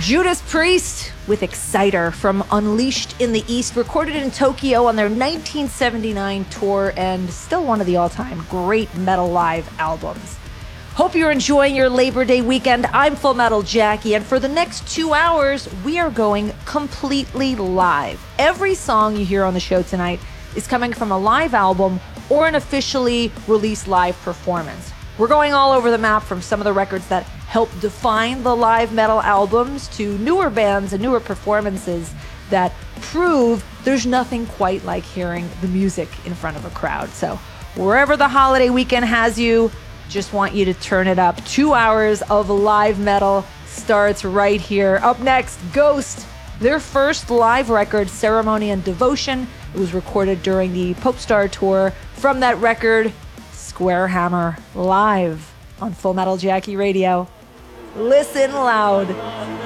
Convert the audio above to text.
Judas Priest with Exciter from Unleashed in the East, recorded in Tokyo on their 1979 tour and still one of the all-time great metal live albums. Hope you're enjoying your Labor Day weekend. I'm Full Metal Jackie, and for the next 2 hours, we are going completely live. Every song you hear on the show tonight is coming from a live album or an officially released live performance. We're going all over the map, from some of the records that helped define the live metal albums to newer bands and newer performances that prove there's nothing quite like hearing the music in front of a crowd. So wherever the holiday weekend has you, just want you to turn it up. 2 hours of live metal starts right here. Up next, Ghost, their first live record, Ceremony and Devotion. It was recorded during the Popestar tour. From that record, Squarehammer, live on Full Metal Jackie Radio. Listen loud.